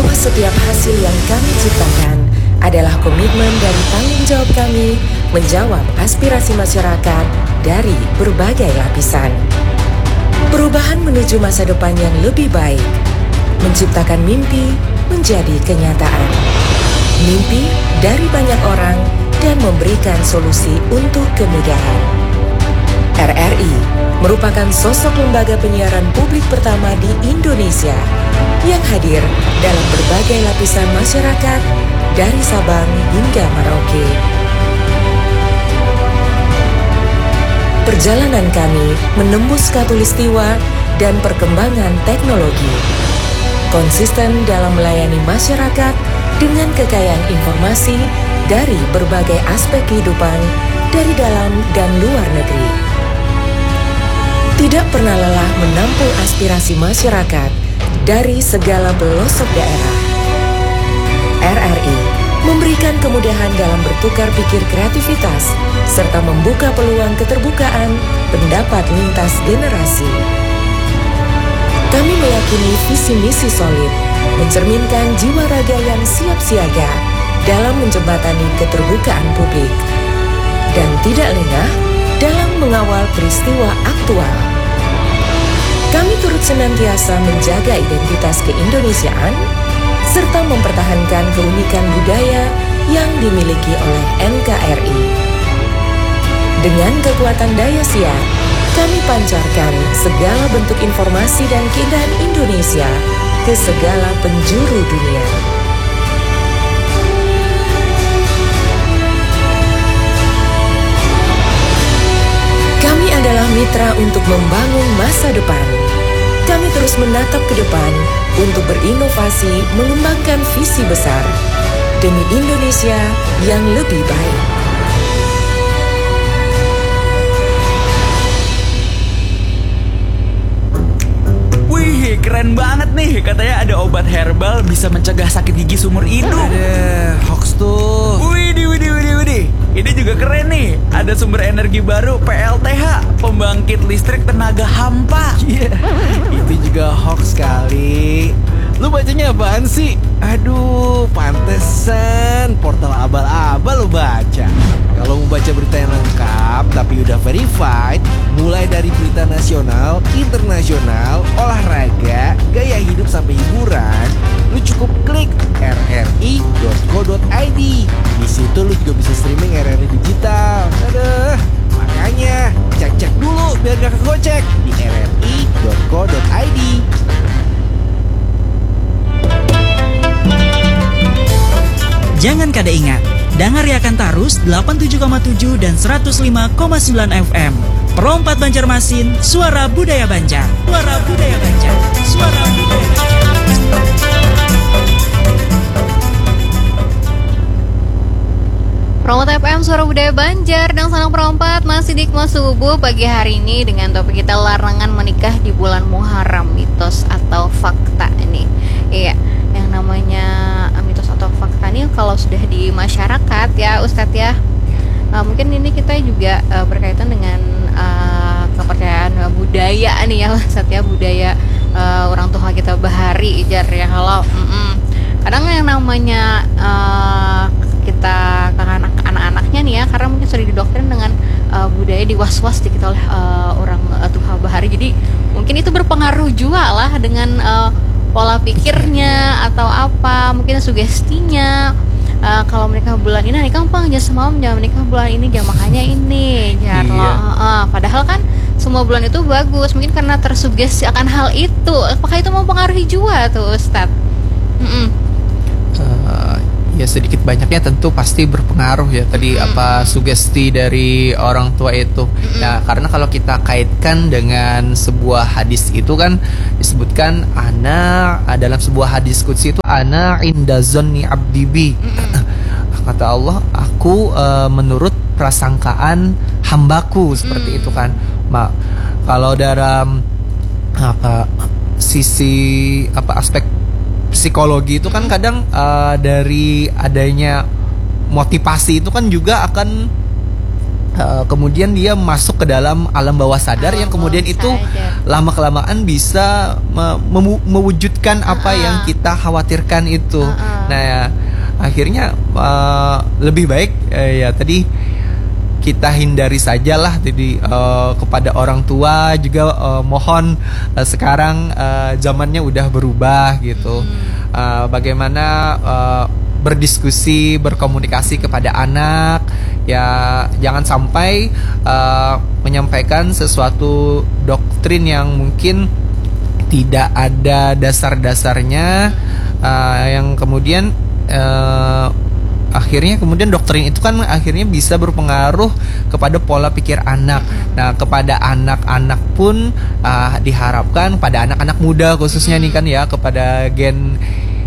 bahwa setiap hasil yang kami ciptakan adalah komitmen dari tanggung jawab kami menjawab aspirasi masyarakat dari berbagai lapisan. Perubahan menuju masa depan yang lebih baik, menciptakan mimpi menjadi kenyataan. Mimpi dari banyak orang dan memberikan solusi untuk kemudahan. RRI merupakan sosok lembaga penyiaran publik pertama di Indonesia yang hadir dalam berbagai lapisan masyarakat dari Sabang hingga Merauke. Perjalanan kami menembus khatulistiwa dan perkembangan teknologi. Konsisten dalam melayani masyarakat dengan kekayaan informasi dari berbagai aspek kehidupan dari dalam dan luar negeri. Tidak pernah lelah menampung aspirasi masyarakat dari segala pelosok daerah. RRI memberikan kemudahan dalam bertukar pikir kreativitas serta membuka peluang keterbukaan pendapat lintas generasi. Kami meyakini visi misi solid, mencerminkan jiwa raga yang siap siaga dalam menjembatani keterbukaan publik, dan tidak lengah dalam mengawal peristiwa aktual. Kami turut senantiasa menjaga identitas keindonesiaan, serta mempertahankan keunikan budaya yang dimiliki oleh NKRI. Dengan kekuatan daya siar, kami pancarkan segala bentuk informasi dan keindahan Indonesia ke segala penjuru dunia. Kami adalah mitra untuk membangun masa depan. Kami terus menatap ke depan untuk berinovasi, mengembangkan visi besar demi Indonesia yang lebih baik. Wih, keren banget nih. Katanya ada obat herbal bisa mencegah sakit gigi seumur hidup. Ada hoax tuh. Widih. Ini juga keren nih. Ada sumber energi baru PLTH, pembangkit listrik tenaga hampa. Iya, itu juga hoax kali. Lu bacanya apaan sih? Aduh, pantesan portal abal-abal lu baca. Kalau mau baca berita yang lengkap tapi udah verified, mulai dari berita nasional, internasional, olahraga, gaya hidup sampai hiburan, lu cukup klik rri.co.id. Di situ lu juga bisa streaming RRI digital. Aduh, makanya cek dulu biar gak kegocek di rri.co.id. Jangan kada ingat, dengarkan terus 87,7 dan 105,9 FM. Perompat Banjarmasin, suara budaya Banjar. Suara budaya Banjar. Suara budaya Banjar. Perompat FM, suara budaya Banjar. Dan sanang perompat masih di Hikmah Subuh pagi hari ini dengan topik kita larangan menikah di bulan Muharram, mitos atau fakta ini. Iya, yang namanya mitos atau fakta ini kalau sudah di masyarakat ya Ustadz ya, mungkin ini kita juga berkaitan dengan kepercayaan budaya nih ya Ustadz ya, budaya orang tua kita bahari jar ya. Kalau kadang yang namanya kita ke anak-anaknya nih ya, karena mungkin sudah didoktrin dengan budaya diwas-was dikit oleh orang tua bahari, jadi mungkin itu berpengaruh juga lah dengan pola pikirnya atau apa, mungkin sugestinya. Kalau menikah bulan ini nikah pang jangan semalam, jangan menikah bulan ini jangan makanya ini jangan padahal kan semua bulan itu bagus, mungkin karena tersugesti akan hal itu. Apakah itu mempengaruhi juga tuh Ustadz? Ya sedikit banyaknya tentu pasti berpengaruh ya tadi apa sugesti dari orang tua itu. Ya karena kalau kita kaitkan dengan sebuah hadis itu kan disebutkan dalam sebuah hadis qudsi itu ana inda zonni abdi bi. Kata Allah, aku menurut prasangkaan hambaku, seperti itu kan. Kalau dalam sisi aspek psikologi itu kan kadang dari adanya motivasi itu kan juga akan kemudian dia masuk ke dalam alam bawah sadar yang kemudian bawah itu sadar. lama kelamaan bisa mewujudkan apa yang kita khawatirkan itu. Nah ya, akhirnya lebih baik ya tadi kita hindari sajalah. Jadi kepada orang tua juga mohon sekarang zamannya udah berubah gitu. Bagaimana berdiskusi, berkomunikasi kepada anak, ya jangan sampai menyampaikan sesuatu doktrin yang mungkin tidak ada dasar-dasarnya, yang kemudian akhirnya kemudian doktrin itu kan akhirnya bisa berpengaruh kepada pola pikir anak. Nah, kepada anak-anak pun diharapkan pada anak-anak muda khususnya nih kan ya, kepada Gen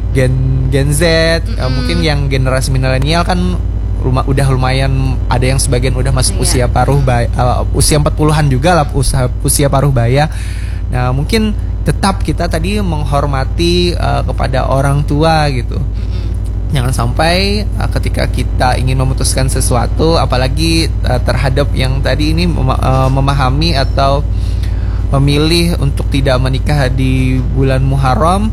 Z, mungkin yang generasi milenial kan udah lumayan, ada yang sebagian udah masuk usia paruh baya, usia 40-an juga lah, usia paruh baya. Nah, mungkin tetap kita tadi menghormati kepada orang tua gitu. Jangan sampai ketika kita ingin memutuskan sesuatu, apalagi terhadap yang tadi ini memahami atau memilih untuk tidak menikah di bulan Muharram,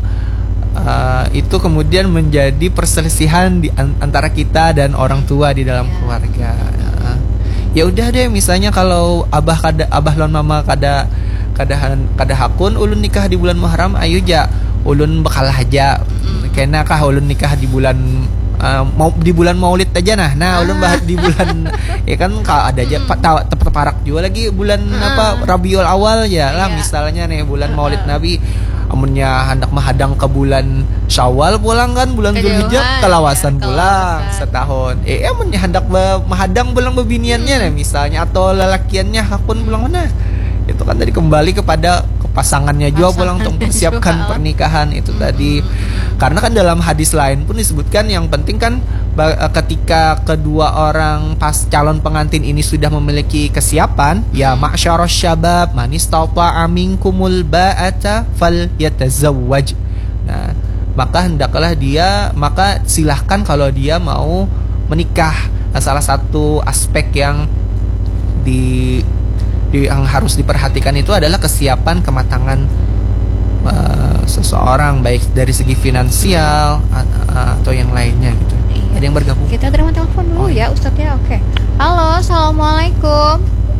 itu kemudian menjadi perselisihan di antara kita dan orang tua di dalam keluarga. Ya udah deh, misalnya kalau abah lon mama kada hakun ulun nikah di bulan Muharram, ayo ja ulun bekalah aja. Kena kah ulun nikah di bulan mau di bulan Maulid aja nah ulun bahas di bulan ya kan kalau ada aja tepat parak juga lagi bulan Rabiul Awal ya lah, misalnya nih bulan Maulid Nabi. Amunnya hendak menghadang ke bulan Syawal pulang kan, bulan Zulhijjah kelawasan pulang setahun. Amunnya hendak menghadang bulan bebiniannya nih misalnya, atau lelakiannya hakun pulang mana. Itu kan tadi kembali kepada pasangannya juga pulang untuk mempersiapkan pernikahan itu tadi. Karena kan dalam hadis lain pun disebutkan yang penting kan ketika kedua orang pas calon pengantin ini sudah memiliki kesiapan, ya ma'syaros syabab man istata'a minkumul ba'ata falyatazawwaj. Nah, maka silahkan kalau dia mau menikah. Nah, salah satu aspek yang yang harus diperhatikan itu adalah kesiapan kematangan seseorang, baik dari segi finansial atau yang lainnya gitu. Ada yang bergabung? Kita terima telepon dulu ya Ustadz ya. Oke. Halo, assalamualaikum.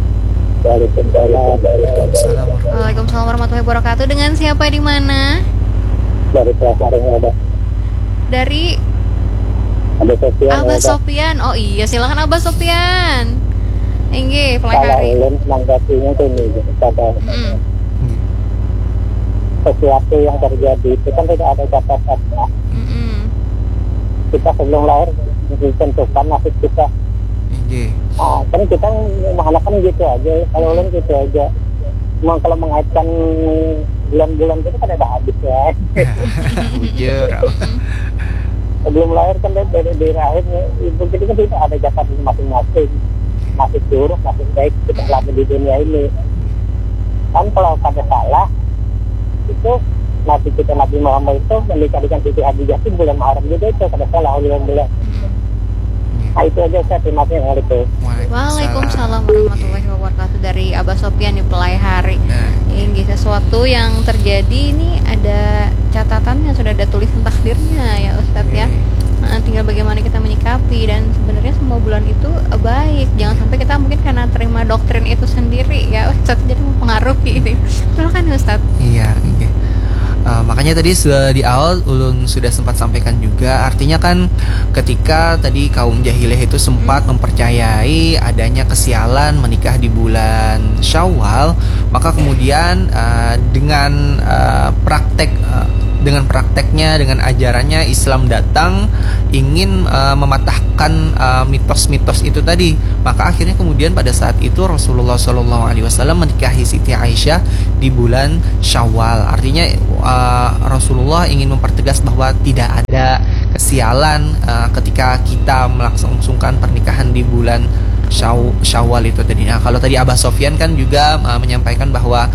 Waalaikumsalam warahmatullahi wabarakatuh. Dengan siapa di mana? Dari Abah Sofian. Oh iya, silakan Abah Sofian. Enggih, pelajari. Kalau ulun menanggapinya itu nih, sesuatu yang terjadi itu kan tidak ada batasannya. Kita sebelum lahir ditentukan nasib kita. Kan kita menghalakan gitu aja. Kalau ulun gitu aja. Memang kalau mengaitkan bulan-bulan itu kan ada habis ya. Bujur. Sebelum lahir kan dari lahir itu kita kan tidak ada jatah masing-masing. Nasib buruk, nasib baik kita alami di dunia ini. Kan kalau ada salah itu Nabi kita Nabi Muhammad itu menikahkan Siti Khadijah itu bulan Muharram juga itu kada salah bulan. Nah itu aja saya terima kasih itu. Waalaikumsalam warahmatullahi wabarakatuh. Dari Abah Sofian di Pelai Hari. Ini sesuatu yang terjadi ini ada catatannya, sudah ada tulisan takdirnya ya Ustadz ya. Tinggal bagaimana kita menyikapi, dan sebenarnya semua bulan itu baik. Jangan sampai kita mungkin karena terima doktrin itu sendiri ya Ustadz jadi mempengaruhi ini. Silakan Ustadz. Iya. Makanya tadi sudah di awal ulun sudah sempat sampaikan juga, artinya kan ketika tadi kaum jahiliyah itu sempat mempercayai adanya kesialan menikah di bulan Syawal, maka kemudian dengan prakteknya, dengan ajarannya Islam datang ingin mematahkan mitos-mitos itu tadi. Maka akhirnya kemudian pada saat itu Rasulullah SAW menikahi Siti Aisyah di bulan Syawal. Artinya Rasulullah ingin mempertegas bahwa tidak ada kesialan ketika kita melangsungkan pernikahan di bulan Syawal itu tadi. Nah, kalau tadi Abah Sofian kan juga menyampaikan bahwa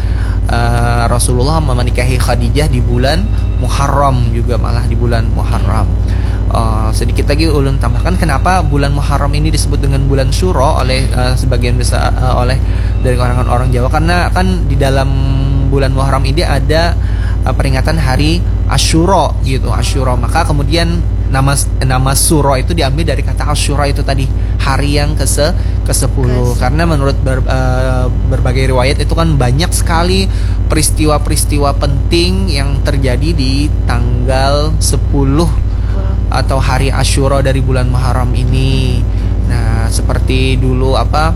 Rasulullah menikahi Khadijah di bulan Muharram juga, malah di bulan Muharram. sedikit lagi ulun tambahkan kenapa bulan Muharram ini disebut dengan bulan Syuro oleh sebagian besar oleh dari orang-orang Jawa, karena kan di dalam bulan Muharram ini ada peringatan hari Asyura gitu, Asyura. Maka kemudian nama Syuro itu diambil dari kata Asyura itu tadi, hari yang ke-10. Karena menurut berbagai riwayat itu kan banyak sekali peristiwa-peristiwa penting yang terjadi di tanggal 10 atau hari Asyura dari bulan Muharram ini. Nah, seperti dulu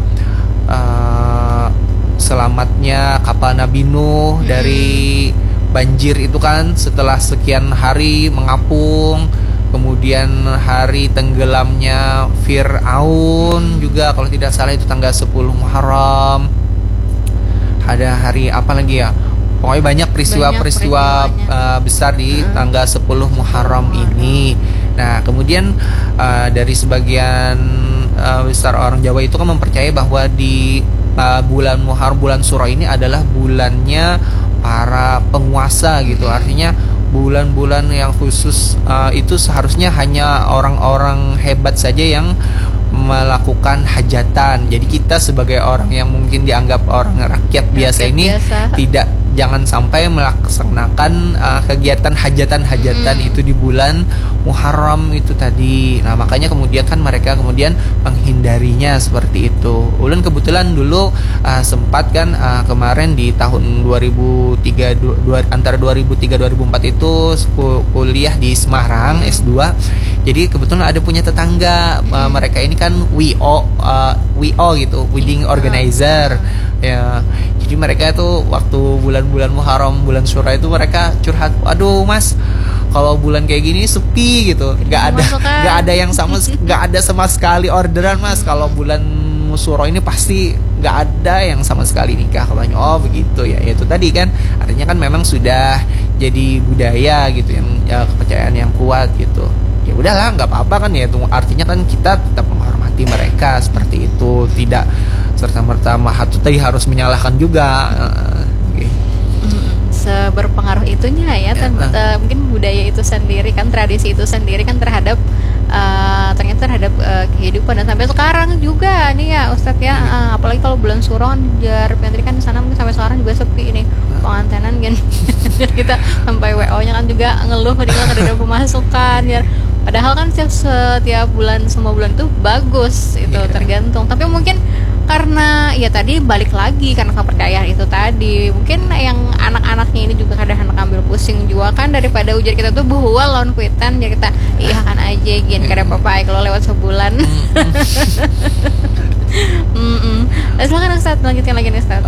selamatnya kapal Nabi Nuh dari banjir itu kan setelah sekian hari mengapung. Kemudian hari tenggelamnya Fir'aun juga kalau tidak salah itu tanggal 10 Muharram. Ada hari apa lagi ya? Pokoknya banyak peristiwa-peristiwa besar di tanggal 10 Muharram ini. Nah, kemudian dari sebagian besar orang Jawa itu kan mempercayai bahwa di bulan Muharram, bulan Syuro ini adalah bulannya para penguasa gitu. Artinya bulan-bulan yang khusus itu seharusnya hanya orang-orang hebat saja yang melakukan hajatan. Jadi kita sebagai orang yang mungkin dianggap orang rakyat biasa ini jangan sampai melaksanakan kegiatan hajatan-hajatan itu di bulan Muharram itu tadi. Nah, makanya kemudian kan mereka kemudian menghindarinya seperti itu. Ulun kebetulan dulu sempat kan kemarin di tahun 2003 antara 2003 2004 itu kuliah di Semarang S2. Jadi kebetulan ada punya tetangga, mereka ini kan WO gitu, wedding organizer. Ya. Jadi mereka tuh waktu bulan-bulan Muharram, bulan Syuro itu mereka curhat, aduh mas, kalau bulan kayak gini sepi gitu, nggak ada yang nggak ada sama sekali orderan mas. Kalau bulan Syuro ini pasti nggak ada yang sama sekali nikah. Katanya, oh begitu ya, itu tadi kan artinya kan memang sudah jadi budaya gitu, yang kepercayaan yang kuat gitu. Ya udahlah, nggak apa-apa kan ya, itu artinya kan kita tetap menghormati mereka seperti itu, tidak serta-merta tadi harus menyalahkan juga. Seberpengaruh itunya ya, mungkin budaya itu sendiri kan, tradisi itu sendiri kan terhadap ternyata terhadap kehidupan, dan sampai sekarang juga nih ya Ustadz ya, apalagi kalau bulan Syuro kan jar Pantri kan di sana mungkin sampai sekarang juga sepi nih pengantenan kan. Kita sampai WO-nya kan juga ngeluh padahal nggak ada pemasukan ya. Padahal kan setiap bulan, semua bulan itu bagus itu, tergantung. Tapi mungkin karena ya tadi balik lagi karena kepercayaan itu tadi, mungkin yang anak-anaknya ini juga kadang anak ambil pusing juga kan, daripada ujar kita tuh bahwa lawan kuitan, jadi kita iya kan aja gini kada apa-apa kalau lewat sebulan. Silakan Ustaz, lanjutkan lagi nih Ustaz.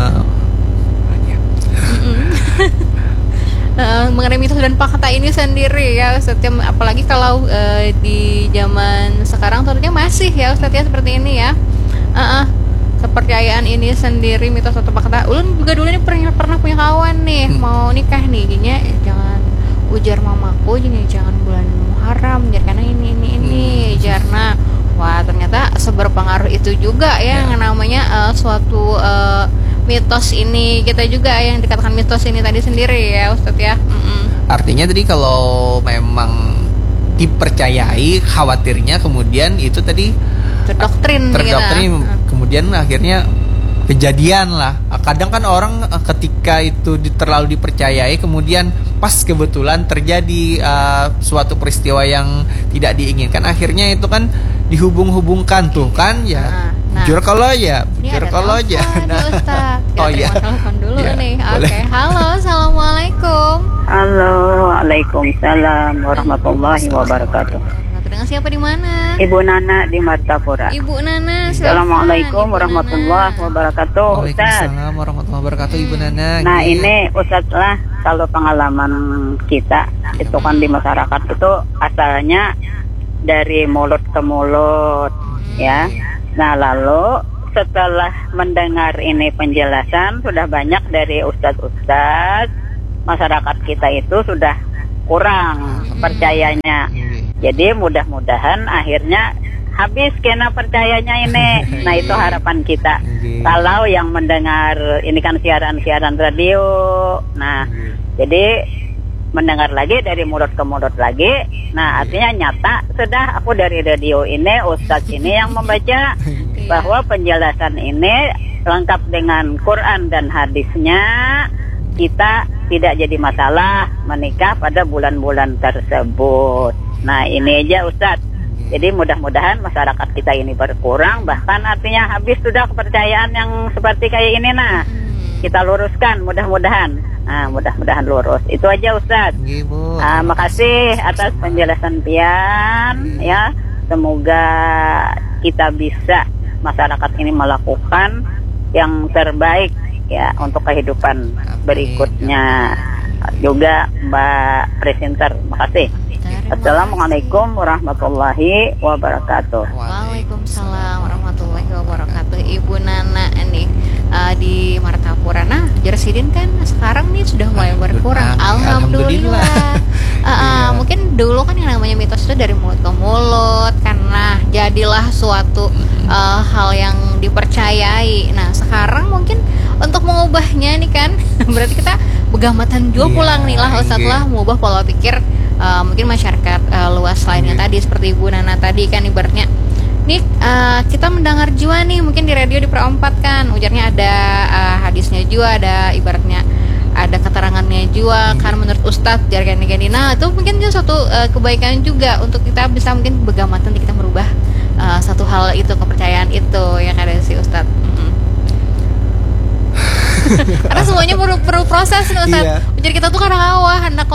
Mengenai mitos dan fakta ini sendiri ya Ustaz, apalagi kalau di zaman sekarang tentunya masih ya Ustaz ya seperti ini ya. Kepercayaan ini sendiri, mitos atau fakta. Ulun juga dulu ini pernah punya kawan nih mau nikah nih, jadinya jangan ujar mamaku, jangan bulan Muharram, karena ini karena wah ternyata seberpengaruh itu juga ya yang namanya suatu mitos ini, kita juga yang dikatakan mitos ini tadi sendiri ya Ustadz ya. Artinya tadi kalau memang dipercayai, khawatirnya kemudian itu tadi terdoktrin kemudian akhirnya kejadian lah. Kadang kan orang ketika itu terlalu dipercayai, kemudian pas kebetulan terjadi suatu peristiwa yang tidak diinginkan, akhirnya itu kan dihubung-hubungkan tuh kan ya. Jujur kalau aja. Oh ya. Telepon dulu nih. Oke. Halo, assalamualaikum. Halo, waalaikumsalam warahmatullahi wabarakatuh. Dengan siapa di mana? Ibu Nana di Martapura. Ibu Nana, assalamualaikum warahmatullahi wabarakatuh. Waalaikumsalam warahmatullahi wabarakatuh, Ibu Nana. Nah ini Ustadz lah, kalau pengalaman kita itu kan di masyarakat itu asalnya dari mulut ke mulut, ya. Nah lalu setelah mendengar ini penjelasan, sudah banyak dari ustadz-ustadz, masyarakat kita itu sudah kurang percayanya. Jadi mudah-mudahan akhirnya habis kena percayanya ini. Nah itu harapan kita. Kalau yang mendengar ini kan siaran-siaran radio. Nah jadi mendengar lagi dari mulut ke mulut lagi. Nah, artinya nyata sudah aku dari radio ini, Ustadz ini yang membaca bahwa penjelasan ini lengkap dengan Quran dan hadisnya. Kita tidak jadi masalah menikah pada bulan-bulan tersebut. Nah, ini aja Ustadz. Jadi mudah-mudahan masyarakat kita ini berkurang, bahkan artinya habis sudah kepercayaan yang seperti kayak ini. Nah, kita luruskan mudah-mudahan. Nah, mudah-mudahan lurus. Itu aja Ustadz. Makasih atas penjelasan pian ya. Semoga kita bisa masyarakat ini melakukan yang terbaik ya untuk kehidupan berikutnya. Juga Mbak Presenter, makasih. Assalamualaikum warahmatullahi wabarakatuh. Waalaikumsalam warahmatullahi wabarakatuh. Ibu Nana nih di Martapura. Nah, Jersidin kan sekarang nih sudah mulai berkurang. Alhamdulillah. Mungkin dulu kan yang namanya mitos itu dari mulut ke mulut, karena jadilah suatu hal yang dipercayai. Nah, sekarang mungkin untuk mengubahnya nih kan berarti kita begamatan juga pulang nih lah Ustadz lah, mengubah pola pikir mungkin masyarakat luas lainnya tadi seperti Ibu Nana tadi kan, ibaratnya nih kita mendengar jua nih mungkin di radio di Pro4 kan ujarnya ada hadisnya juga, ada ibaratnya ada keterangannya juga kan menurut Ustadz jargon-jargon. Nah, itu mungkin juga suatu kebaikan juga untuk kita bisa mungkin begamatan kita merubah satu hal itu, kepercayaan itu yang ada si Ustadz. Karena semuanya perlu proses nih Ustadz. Jadi kita tuh kadang hendak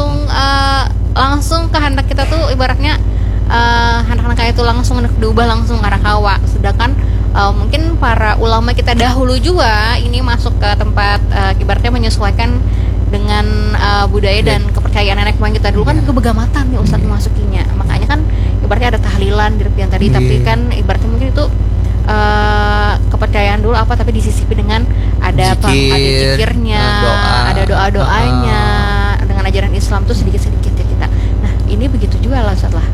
langsung kehendak kita tuh ibaratnya hendak kayak itu langsung hendak diubah langsung arah hawa. Sedangkan mungkin para ulama kita dahulu juga ini masuk ke tempat ibaratnya menyesuaikan dengan budaya dan kepercayaan nenek moyang kita dulu kan kebegamatan nih Ustadz masukinya. Makanya kan ibaratnya ada tahlilan di yang tadi, tapi kan ibaratnya mungkin itu kepercayaan dulu apa, tapi disisipi dengan ada ada zikirnya, ada doa-doanya dengan ajaran Islam tuh sedikit-sedikit ya kita. Nah, ini begitu juga lah Ustadz lah.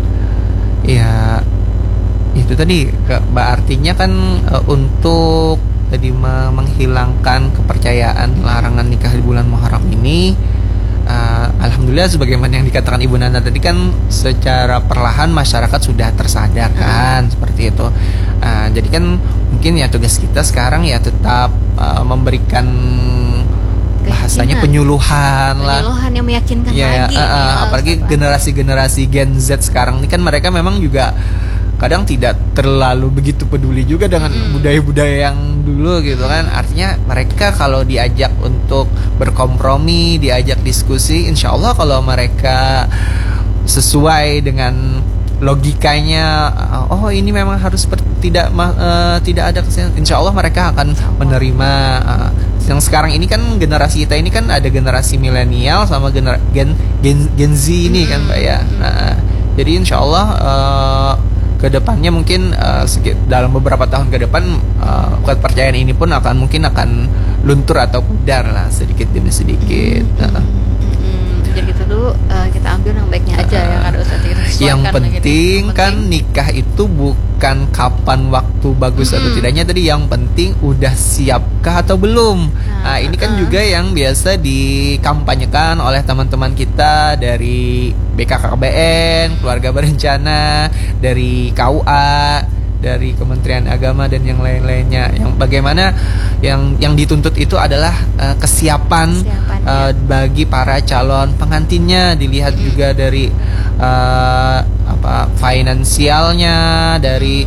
Ya, itu tadi Mbak, artinya kan untuk tadi menghilangkan kepercayaan larangan nikah di bulan Muharram ini, alhamdulillah sebagaimana yang dikatakan Ibu Nana tadi kan secara perlahan masyarakat sudah tersadar kan seperti itu. Jadi kan mungkin ya tugas kita sekarang ya tetap memberikan bahasanya penyuluhan yang meyakinkan lagi. Apalagi generasi Gen Z sekarang ini kan mereka memang juga kadang tidak terlalu begitu peduli juga dengan budaya-budaya yang dulu gitu kan. Artinya mereka kalau diajak untuk berkompromi, diajak diskusi, insya Allah kalau mereka sesuai dengan logikanya, oh ini memang harus tidak ada kesalahan, insya Allah mereka akan menerima. Yang sekarang ini kan generasi kita ini kan ada generasi milenial sama Gen Z ini kan Mbak ya. Jadi insya Allah kedepannya mungkin dalam beberapa tahun ke depan kepercayaan ini pun akan luntur atau pudar lah sedikit demi sedikit. Jadi gitu dulu kita ambil yang baiknya aja ya kan Ustadz. Yang penting kan nikah itu bukan kapan waktu bagus atau tidaknya, tadi yang penting udah siapkah atau belum. Nah, ini kan juga yang biasa dikampanyekan oleh teman-teman kita dari BKKBN, Keluarga Berencana, dari KUA, dari Kementerian Agama dan yang lain-lainnya. Yang bagaimana yang dituntut itu adalah kesiapan bagi para calon pengantinnya, dilihat juga dari finansialnya, dari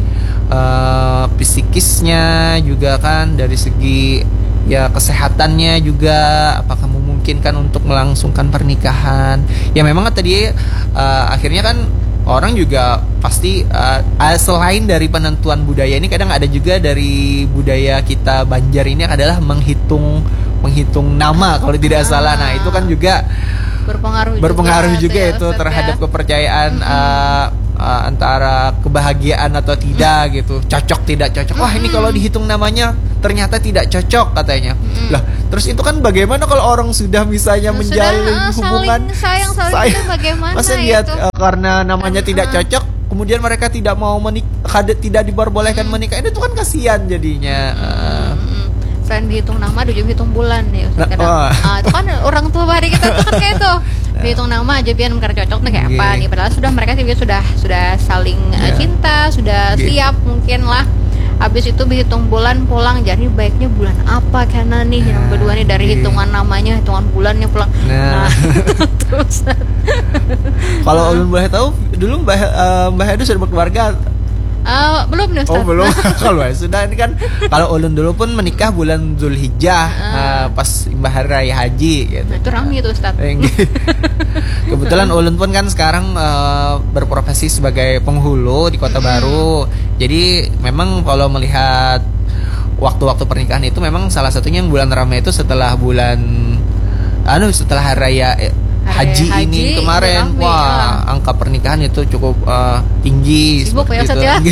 psikisnya juga kan, dari segi ya kesehatannya juga, apakah memungkinkan untuk melangsungkan pernikahan. Ya memang tadi akhirnya kan orang juga pasti selain dari penentuan budaya ini, kadang ada juga dari budaya kita Banjar ini adalah menghitung nama kalau tidak salah. Nah, itu kan juga berpengaruh juga itu terhadap kepercayaan antara kebahagiaan atau tidak gitu, cocok tidak cocok. Wah, ini kalau dihitung namanya ternyata tidak cocok katanya. Lah, terus itu kan bagaimana kalau orang sudah misalnya menjalin hubungan sayang bagaimana masa lihat karena namanya tidak cocok kemudian mereka tidak mau menikah, tidak diperbolehkan menikah, itu kan kasihan jadinya. selain dihitung nama ada juga hitung bulan ya Ustaz. Wah. Itu kan orang tua hari kita tuh kan kayak itu dihitung nama aja biar mereka cocok tuh kayak apa nih, padahal sudah mereka juga sudah saling cinta, sudah siap mungkin lah. Habis itu dihitung bulan pulang, jadi baiknya bulan apa karena nih yang berdua nih dari hitungan namanya, hitungan bulannya pulang. Nah, terus Kalau ulun boleh tahu, dulu Mbah Hedu sudah berkeluarga? Belum nih Ustaz. Oh belum. Kalau sudah ini kan, kalau ulun dulu pun menikah bulan Zulhijjah, pas Hari Raya Haji gitu. Nah, itu rame tuh Ustaz. Kebetulan ulun pun kan sekarang berprofesi sebagai penghulu di Kota Baru. Jadi memang kalau melihat waktu-waktu pernikahan itu memang salah satunya yang bulan ramai itu setelah setelah Hari Raya Haji ini kemarin. Rame, wah, angka pernikahan itu cukup tinggi. Sibuk ya Ustaz ya.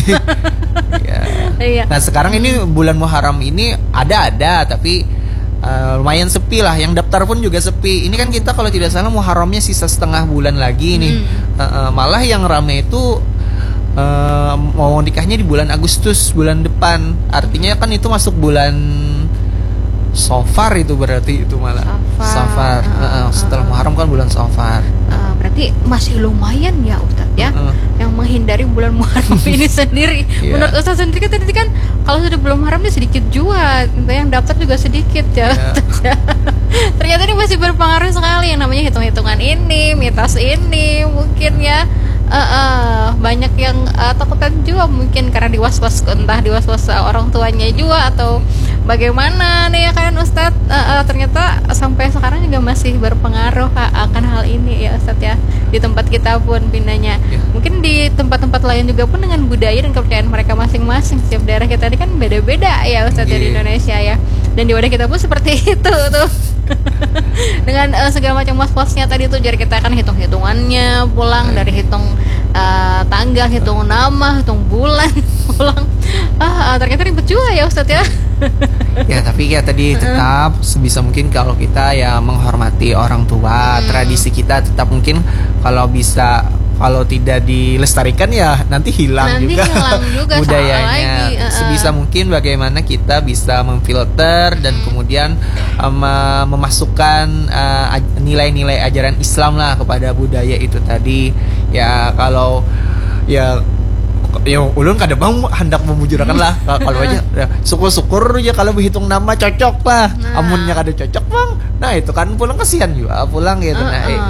Iya. Nah sekarang ini bulan Muharram ini ada tapi lumayan sepi lah. Yang daftar pun juga sepi. Ini kan kita kalau tidak salah Muharramnya sisa setengah bulan lagi nih. Malah yang rame itu mau nikahnya di bulan Agustus, bulan depan. Artinya kan itu masuk bulan Safar, itu berarti itu malah Safar. Setelah Muharram kan bulan Safar. Berarti masih lumayan ya Ustadz ya, yang menghindari bulan Muharram ini sendiri. Menurut Ustadz sendiri kan tadi kan kalau sudah belum Muharram ini sedikit juga, yang daftar juga sedikit ya. Ternyata ini masih berpengaruh sekali yang namanya hitung-hitungan ini, mitos ini mungkin ya. Banyak yang takutan juga mungkin karena diwaswas, entah diwaswas orang tuanya juga atau bagaimana nih ya kan Ustadz. Ternyata sampai sekarang juga masih berpengaruh akan hal ini ya Ustadz ya, di tempat kita pun pindahnya. Mungkin di tempat-tempat lain juga pun dengan budaya dan kepercayaan mereka masing-masing. Setiap daerah kita ini kan beda-beda ya Ustadz ya, di Indonesia ya. Dan di wadah kita pun seperti itu tuh. Dengan segala macam was-wasnya tadi tuh, jadi kita kan hitung-hitungannya pulang dari hitung tanggal, hitung nama, hitung bulan pulang. Ternyata ribet juga ya Ustadz ya. Ya tapi ya tadi tetap sebisa mungkin kalau kita ya menghormati orang tua, tradisi kita tetap mungkin kalau bisa, kalau tidak dilestarikan ya nanti hilang juga budayanya. Sebisa mungkin bagaimana kita bisa memfilter dan kemudian memasukkan nilai-nilai ajaran Islam lah kepada budaya itu tadi. Ya kalau ya ulun kada bang hendak memujurakan lah. Kalau aja syukur-syukur ya kalau berhitung nama cocok lah. Amunnya kada cocok bang, nah itu kan pulang kasihan juga pulang gitu.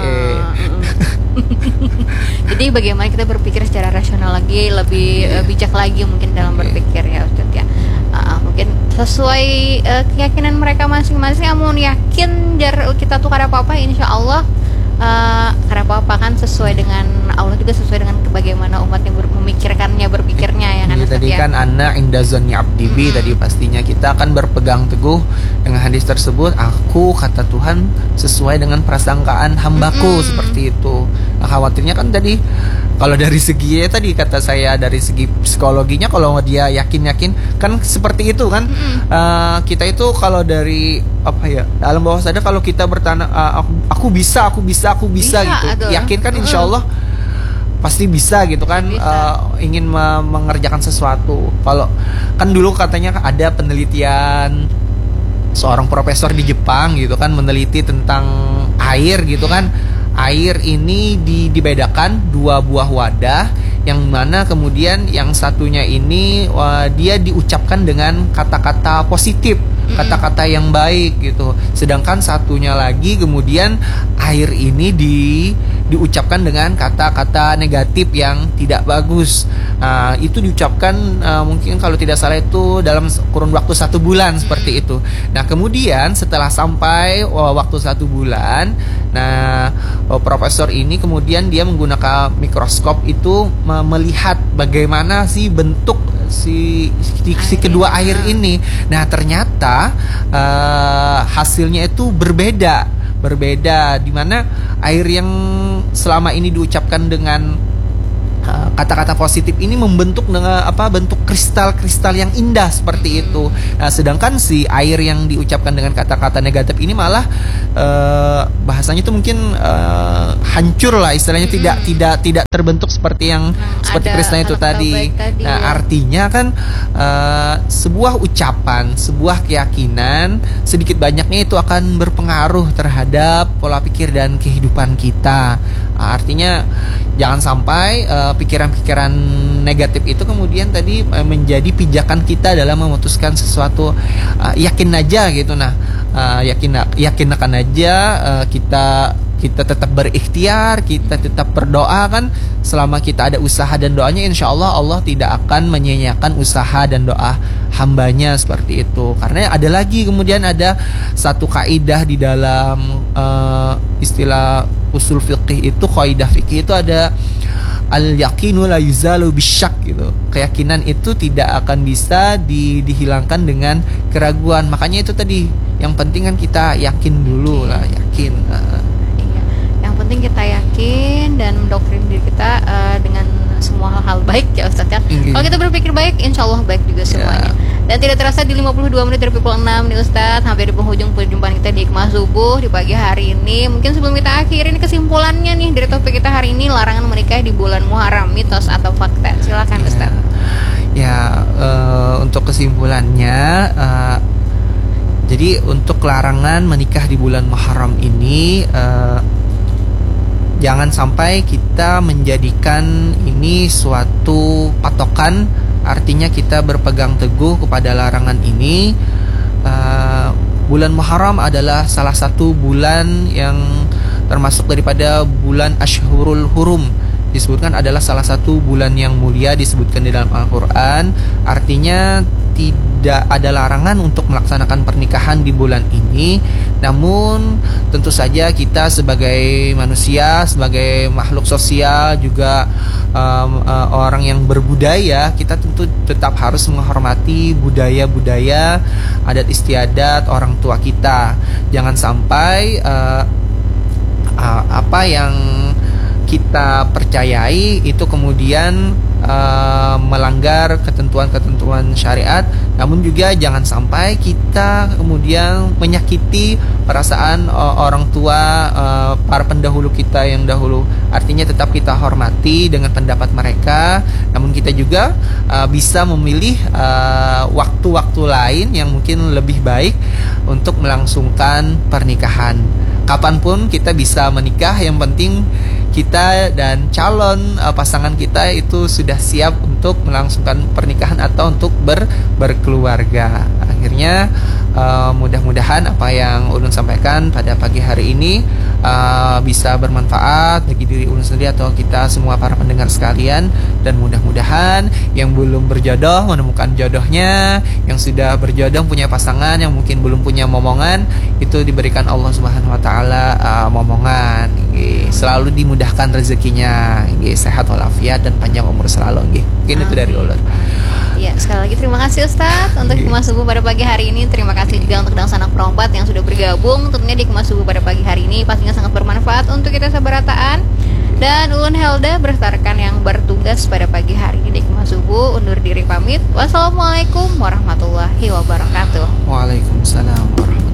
Jadi bagaimana kita berpikir secara rasional lagi, lebih bijak lagi mungkin dalam berpikir ya Ustadz ya. Mungkin sesuai keyakinan mereka masing-masing. Amun yakin jar kita tuh kada apa-apa, insya Allah karena apa-apa kan sesuai dengan Allah juga, sesuai dengan bagaimana umat yang memikirkannya, berpikirnya ya kan. Tadi ya? kan ana inda zanni abdi bi, tadi pastinya kita akan berpegang teguh dengan hadis tersebut. Aku kata Tuhan sesuai dengan prasangkaan hambaku, seperti itu. Nah, khawatirnya kan tadi kalau dari segi tadi kata saya dari segi psikologinya, kalau dia yakin kan seperti itu kan. Kita itu kalau dari apa ya, dalam bawah sadar kalau kita bertanam aku bisa gitu, yakin kan insya Allah pasti bisa gitu kan. Ingin mengerjakan sesuatu. Kalau kan dulu katanya ada penelitian seorang profesor di Jepang gitu kan, meneliti tentang air gitu kan. Air ini dibedakan dua buah wadah, yang mana kemudian yang satunya ini dia diucapkan dengan kata-kata positif, kata-kata yang baik gitu. Sedangkan satunya lagi kemudian air ini diucapkan dengan kata-kata negatif yang tidak bagus. Itu diucapkan mungkin kalau tidak salah itu dalam kurun waktu 1 bulan seperti itu. Nah kemudian setelah sampai waktu 1 bulan, nah profesor ini kemudian dia menggunakan mikroskop itu melihat bagaimana sih bentuk si kedua air ini. Nah ternyata hasilnya itu berbeda, di mana air yang selama ini diucapkan dengan kata-kata positif ini membentuk dengan bentuk kristal-kristal yang indah seperti itu. Nah, sedangkan si air yang diucapkan dengan kata-kata negatif ini malah bahasanya itu mungkin hancur lah istilahnya, tidak terbentuk seperti yang seperti kristal itu tadi. Nah, artinya kan sebuah ucapan, sebuah keyakinan sedikit banyaknya itu akan berpengaruh terhadap pola pikir dan kehidupan kita. Artinya jangan sampai pikiran-pikiran negatif itu kemudian tadi menjadi pijakan kita dalam memutuskan sesuatu. Yakin aja gitu. Nah, yakinkan aja kita tetap berikhtiar, kita tetap berdoa kan. Selama kita ada usaha dan doanya, insya Allah Allah tidak akan menyia-nyiakan usaha dan doa hambanya seperti itu. Karena kemudian ada satu kaidah di dalam istilah usul fiqih itu, kaidah fikih itu ada al-yaqinu la yuzalu bisyak gitu. Keyakinan itu tidak akan bisa dihilangkan dengan keraguan. Makanya itu tadi yang penting kan kita yakin dulu lah, yakin. Yang penting kita yakin dan mendoktrin diri kita dengan semua hal-hal baik ya Ustaz ya. Kalau kita berpikir baik, insya Allah baik juga semuanya. Dan tidak terasa di 52 menit dari pukul 6 nih Ustaz, hampir di penghujung perjumpaan kita di Hikmah Subuh di pagi hari ini. Mungkin sebelum kita akhiri kesimpulannya nih dari topik kita hari ini, larangan menikah di bulan Muharram, mitos atau fakta. Silakan Ustaz. Untuk kesimpulannya, jadi untuk larangan menikah di bulan Muharram ini, jangan sampai kita menjadikan ini suatu patokan. Artinya kita berpegang teguh kepada larangan ini. Bulan Muharram adalah salah satu bulan yang termasuk daripada bulan Ashhurul Hurum. Disebutkan adalah salah satu bulan yang mulia, disebutkan di dalam Al-Quran. Artinya tidak ada larangan untuk melaksanakan pernikahan di bulan ini. Namun tentu saja kita sebagai manusia, sebagai makhluk sosial, juga orang yang berbudaya, kita tentu tetap harus menghormati budaya-budaya, adat istiadat orang tua kita. Jangan sampai apa yang kita percayai itu kemudian melanggar ketentuan-ketentuan syariat. Namun juga jangan sampai kita kemudian menyakiti perasaan orang tua, para pendahulu kita yang dahulu. Artinya tetap kita hormati dengan pendapat mereka. Namun kita juga bisa memilih waktu-waktu lain yang mungkin lebih baik untuk melangsungkan pernikahan. Kapanpun kita bisa menikah, yang penting kita dan calon pasangan kita itu sudah siap untuk melangsungkan pernikahan atau untuk berkeluarga. Akhirnya mudah-mudahan apa yang Ulun sampaikan pada pagi hari ini bisa bermanfaat bagi diri Ulun sendiri atau kita semua para pendengar sekalian. Dan mudah-mudahan yang belum berjodoh menemukan jodohnya, yang sudah berjodoh punya pasangan, yang mungkin belum punya momongan, itu diberikan Allah Subhanahu wa taala momongan. Selalu dimudahkan rezekinya, sehat walafiat dan panjang umur selalu. Mungkin itu dari Ulun. Ya, sekali lagi terima kasih Ustaz untuk Hikmah Subuh pada pagi hari ini. Terima kasih juga untuk Dang Sanak Perompat yang sudah bergabung tentunya di Hikmah Subuh pada pagi hari ini. Pastinya sangat bermanfaat untuk kita seberataan. Dan Ulun Helda beserta rekan yang bertugas pada pagi hari ini di Hikmah Subuh undur diri pamit. Wassalamualaikum warahmatullahi wabarakatuh. Waalaikumsalam warahmatullahi wabarakatuh.